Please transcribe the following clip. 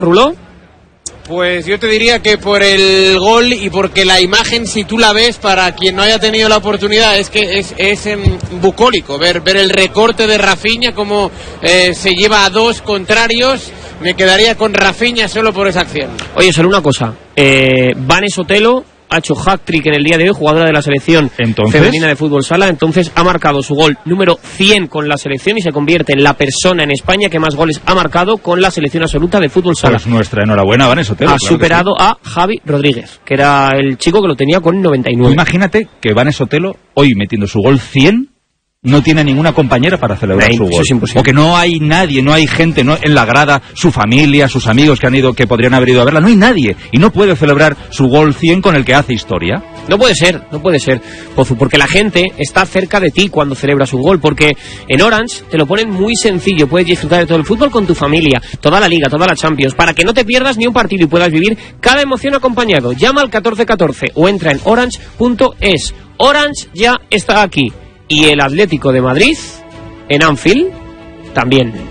Ruló. Pues yo te diría que por el gol y porque la imagen, si tú la ves, para quien no haya tenido la oportunidad, es que es bucólico ver el recorte de Rafinha, cómo se lleva a dos contrarios. Me quedaría con Rafinha solo por esa acción. Oye, solo una cosa, Vane Sotelo ha hecho hat-trick en el día de hoy, jugadora de la selección femenina de fútbol sala, entonces ha marcado su gol número 100 con la selección y se convierte en la persona en España que más goles ha marcado con la selección absoluta de fútbol sala. Pues nuestra enhorabuena, Vane Sotelo. Ha superado a Javi Rodríguez, que era el chico que lo tenía con 99. Imagínate que Vane Sotelo, hoy metiendo su gol 100, no tiene ninguna compañera para celebrar su gol. Eso es imposible. O que no hay nadie, no hay gente en la grada, su familia, sus amigos que podrían haber ido a verla. No hay nadie. Y no puede celebrar su gol 100 con el que hace historia. No puede ser, Pozu, porque la gente está cerca de ti cuando celebras un gol, porque en Orange te lo ponen muy sencillo, puedes disfrutar de todo el fútbol con tu familia, toda la Liga, toda la Champions, para que no te pierdas ni un partido y puedas vivir cada emoción acompañado. Llama al 1414 o entra en orange.es. Orange ya está aquí. Y el Atlético de Madrid, en Anfield, también.